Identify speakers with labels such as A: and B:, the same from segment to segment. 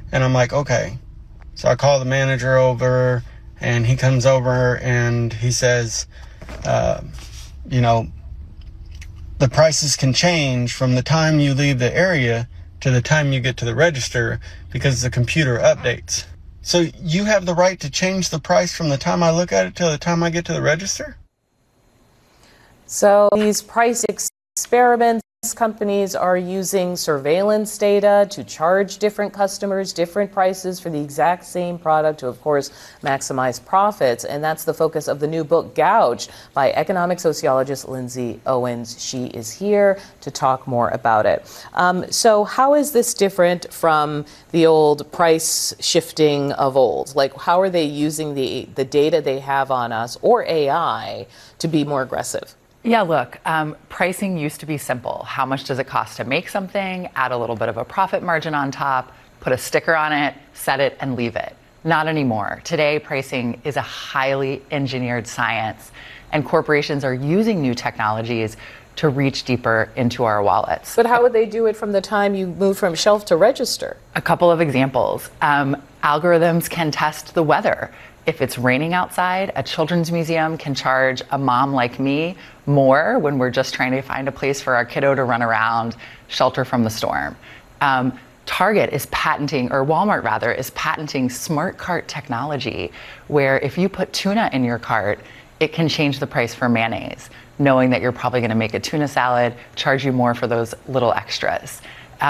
A: And I'm like, okay. So I call the manager over, and he comes over and he says, you know, the prices can change from the time you leave the area to the time you get to the register because the computer updates. So you have the right to change the price from the time I look at it to the time I get to the register?
B: So these price experiments, companies are using surveillance data to charge different customers different prices for the exact same product to, of course, maximize profits. And that's the focus of the new book, Gouged, by economic sociologist Lindsay Owens. She is here to talk more about it. So how is this different from the old price shifting of old? Like, how are they using the data they have on us or AI to be more aggressive?
C: Yeah, look, pricing used to be simple. How much does it cost to make something? Add a little bit of a profit margin on top, put a sticker on it, set it, and leave it. Not anymore. Today, pricing is a highly engineered science, and corporations are using new technologies to reach deeper into our wallets.
B: But how would they do it from the time you move from shelf to register?
C: A couple of examples. Algorithms can test the weather. If it's raining outside, a children's museum can charge a mom like me more when we're just trying to find a place for our kiddo to run around, shelter from the storm. Target is patenting, or Walmart rather, is patenting smart cart technology, where if you put tuna in your cart, it can change the price for mayonnaise, knowing that you're probably going to make a tuna salad, charge you more for those little extras.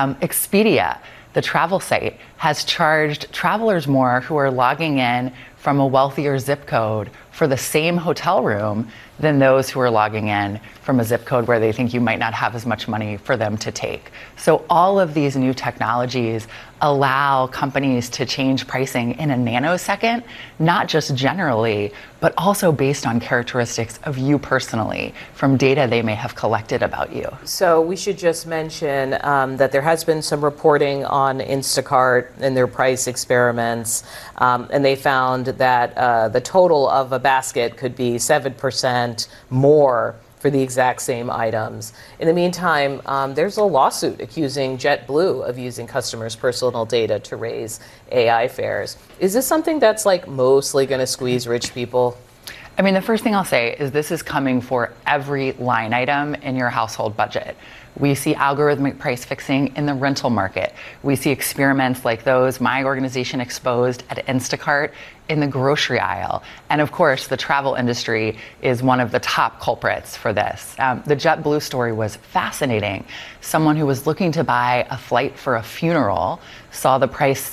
C: Expedia, the travel site, has charged travelers more who are logging in from a wealthier zip code for the same hotel room than those who are logging in from a zip code where they think you might not have as much money for them to take. So all of these new technologies allow companies to change pricing in a nanosecond, not just generally, but also based on characteristics of you personally from data they may have collected about you.
B: So we should just mention that there has been some reporting on Instacart and their price experiments, and they found that the total of a basket could be 7% more for the exact same items. In the meantime, there's a lawsuit accusing JetBlue of using customers' personal data to raise AI fares. Is this something that's like mostly going to squeeze rich people?
C: I mean, the first thing I'll say is this is coming for every line item in your household budget. We see algorithmic price fixing in the rental market. We see experiments like those my organization exposed at Instacart in the grocery aisle. And of course, the travel industry is one of the top culprits for this. The JetBlue story was fascinating. Someone who was looking to buy a flight for a funeral saw the price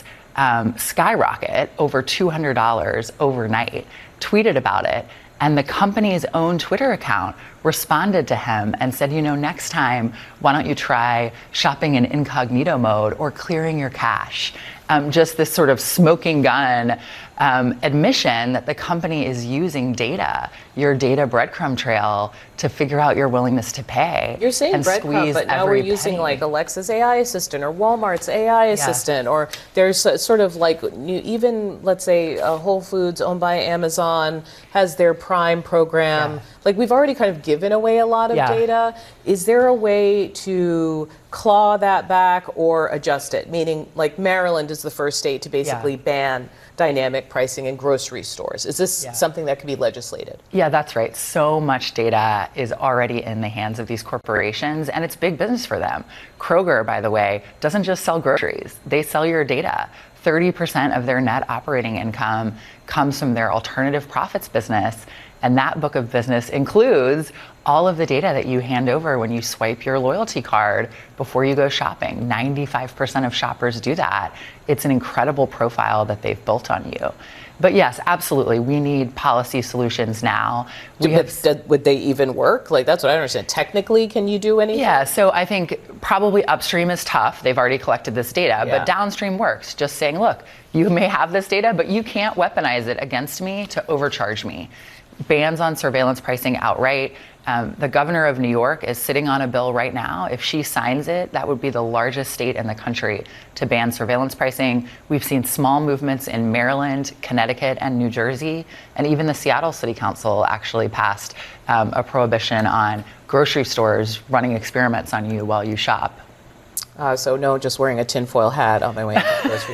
C: skyrocket over $200 overnight, tweeted about it, and the company's own Twitter account responded to him and said, you know, next time, why don't you try shopping in incognito mode or clearing your cache? Just this sort of smoking gun admission that the company is using data, your data breadcrumb trail, to figure out your willingness to pay.
B: You're saying breadcrumb, but now we're using like Alexa's AI assistant or Walmart's AI assistant, or there's sort of like even, let's say, Whole Foods owned by Amazon has their Prime program. Like, we've already kind of given away a lot of data. Is there a way to claw that back or adjust it? Meaning, like, Maryland is the first state to basically ban dynamic pricing in grocery stores. Is this something that could be legislated?
C: Yeah, that's right. So much data is already in the hands of these corporations, and it's big business for them. Kroger, by the way, doesn't just sell groceries. They sell your data. 30% of their net operating income comes from their alternative profits business. And that book of business includes all of the data that you hand over when you swipe your loyalty card before you go shopping. 95% of shoppers do that. It's an incredible profile that they've built on you. But yes, absolutely, we need policy solutions now.
B: Would they even work? Like, that's what I don't understand. Technically, can you do anything?
C: Yeah, so I think probably upstream is tough. They've already collected this data, but downstream works. Just saying, look, you may have this data, but you can't weaponize it against me to overcharge me. Bans on surveillance pricing outright. The governor of New York is sitting on a bill right now. If she signs it, that would be the largest state in the country to ban surveillance pricing. We've seen small movements in Maryland, Connecticut, and New Jersey. And even the Seattle City Council actually passed a prohibition on grocery stores running experiments on you while you shop.
B: So no, just wearing a tinfoil hat on my way to the grocery